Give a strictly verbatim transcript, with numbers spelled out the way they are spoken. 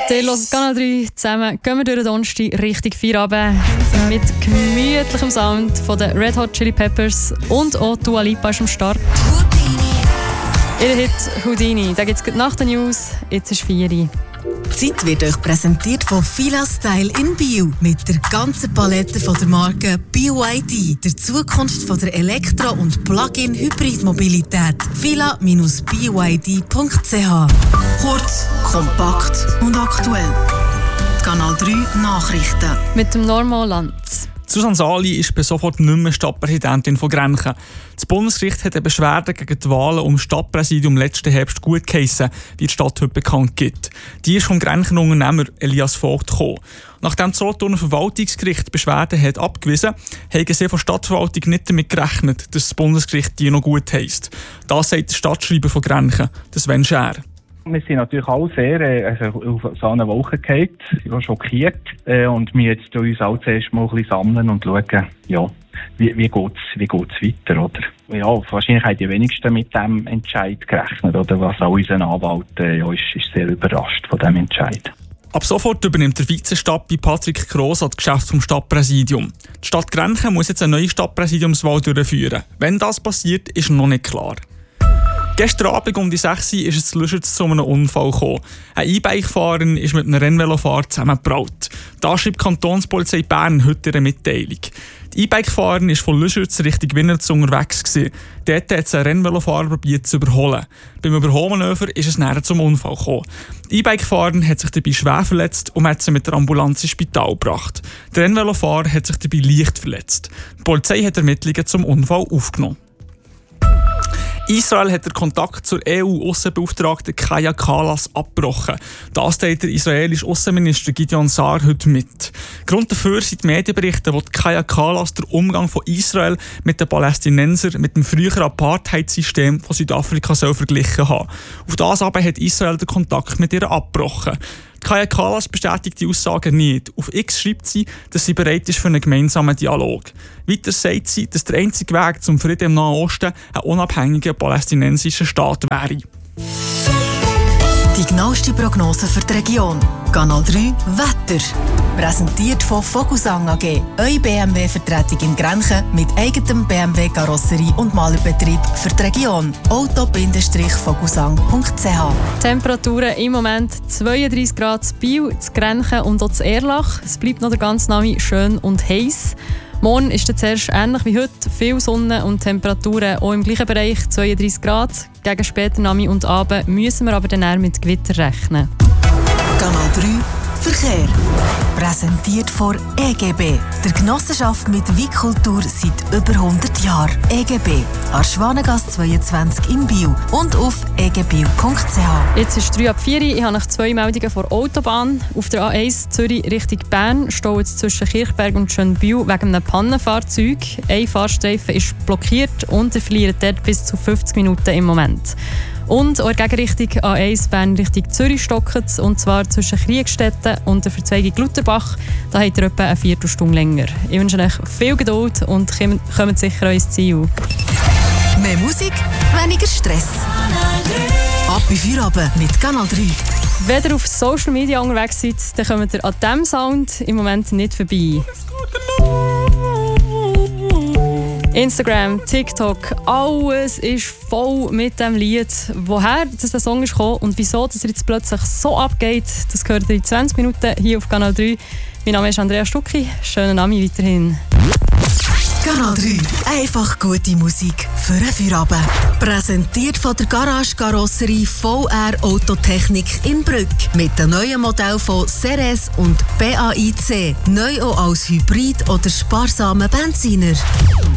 Ihr hört Kanal drei zusammen. Gehen wir durch den Donnerstag richtig Feierabend mit gemütlichem Sound von den Red Hot Chili Peppers und auch Dua Lipa ist am Start. Ihr Hit Houdini, da gibt es nach den News. Jetzt ist vier Uhr. Die Zeit wird euch präsentiert von Fila Style in Bio. Mit der ganzen Palette von der Marke B Y D. Der Zukunft von der Elektro- und Plug-in-Hybrid-Mobilität. fila Bindestrich b y d punkt c h. Kurz, kompakt und aktuell. Die Kanal drei Nachrichten. Mit dem Norman Lanz. Susanne Sali ist bis sofort nicht mehr Stadtpräsidentin von Grenchen. Das Bundesgericht hat eine Beschwerde gegen die Wahlen um Stadtpräsidium letzten Herbst gut geheissen, wie die Stadt heute bekannt gibt. Die ist vom Grenchener Unternehmer Elias Vogt gekommen. Nachdem das Solothurner Verwaltungsgericht die Beschwerde hat abgewiesen hat, haben sie von Stadtverwaltung nicht damit gerechnet, dass das Bundesgericht die noch gut heisst. Das sagt der Stadtschreiber von Grenchen, Sven Schär. Wir sind natürlich alle sehr äh, also auf so eine Wolke gefallen, schockiert. Äh, und wir jetzt uns auch zuerst mal ein bisschen sammeln und schauen, ja, wie, wie geht's, wie geht's weiter, oder? Ja, wahrscheinlich haben die wenigsten mit dem Entscheid gerechnet, oder? Was auch unser Anwalt äh, ja, ist, ist sehr überrascht von diesem Entscheid. Ab sofort übernimmt der Vizestadt bei Patrick Gross das Geschäft vom Stadtpräsidium. Die Stadt Grenchen muss jetzt eine neue Stadtpräsidiumswahl durchführen. Wenn das passiert, ist noch nicht klar. Gestern Abend um die sechs Uhr ist es zu Lüschitz zu einem Unfall gekommen. Ein E-Bike-Fahrer ist mit einem Rennvelofahrer zusammengebraut. Da schreibt die Kantonspolizei Bern heute ihre Mitteilung. Die E-Bike-Fahrer war von Lüschitz Richtung Winnerz unterwegs. Dort hat es ein Rennvelofahrer probiert zu überholen. Beim Überholmanöver ist es näher zum Unfall gekommen. Die E-Bike-Fahrer hat sich dabei schwer verletzt und hat sie mit der Ambulanz ins Spital gebracht. Der Rennvelofahrer hat sich dabei leicht verletzt. Die Polizei hat Ermittlungen zum Unfall aufgenommen. Israel hat den Kontakt zur E U-Aussenbeauftragten Kaja Kallas abgebrochen. Das teilt der israelische Außenminister Gideon Saar heute mit. Grund dafür sind die Medienberichte, wo Kaja Kallas den Umgang von Israel mit den Palästinensern mit dem früheren Apartheid-System von Südafrika soll verglichen haben. Auf das aber hat Israel den Kontakt mit ihr abgebrochen. Kaja Kallas bestätigt die Aussagen nicht. Auf X schreibt sie, dass sie bereit ist für einen gemeinsamen Dialog. Weiter sagt sie, dass der einzige Weg zum Frieden im Nahen Osten ein unabhängiger palästinensischer Staat wäre. Die genaueste Prognose für die Region. Kanal drei Wetter. Präsentiert von Vogelsang A G. Eure B M W-Vertretung in Grenchen mit eigenem B M W-Karosserie und Malerbetrieb für die Region. auto Bindestrich vogelsang punkt c h. Temperaturen im Moment zweiunddreissig Grad in Biel, in Grenchen und auch in Erlach. Es bleibt noch der ganze Name schön und heiß. Morgen ist es zuerst ähnlich wie heute. Viel Sonne und Temperaturen auch im gleichen Bereich, zweiunddreissig Grad. Gegen später Nami und Abend müssen wir aber dann eher mit Gewitter rechnen. Kanal drei Verkehr. Präsentiert von E G B, der Genossenschaft mit Weitkultur seit über hundert Jahren. E G B, Arschwanengasse zweiundzwanzig in Biel und auf e g biel punkt c h. Jetzt ist drei ab vier Uhr. Ich habe noch zwei Meldungen vor Autobahn. Auf der A eins Zürich Richtung Bern steht es zwischen Kirchberg und Schönbühl wegen einem Pannenfahrzeug. Ein Fahrstreifen ist blockiert und er verliert dort bis zu fünfzig Minuten im Moment. Und auch in der Gegenrichtung A eins Bern Richtung Zürich stockt es, und zwar zwischen Kriegstetten und der Verzweigung Lutherbach. Da habt ihr etwa eine Viertelstunde länger. Ich wünsche euch viel Geduld und kommt sicher an euer Ziel. Mehr Musik, weniger Stress. Ab in Feierabend mit Kanal drei. Wenn ihr auf Social Media unterwegs seid, dann kommt ihr an diesem Sound im Moment nicht vorbei. Instagram, TikTok, alles ist voll mit dem Lied. Woher das der Song ist gekommen und wieso dass er jetzt plötzlich so abgeht, das gehört in zwanzig Minuten hier auf Kanal drei. Mein Name ist Andrea Stucki. Schönen Abend weiterhin. Kanal drei. Einfach gute Musik für einen Feierabend. Präsentiert von der Garage Karosserie V R Autotechnik in Brügg. Mit den neuen Modellen von Ceres und B A I C. Neu auch als Hybrid oder sparsamen Benziner.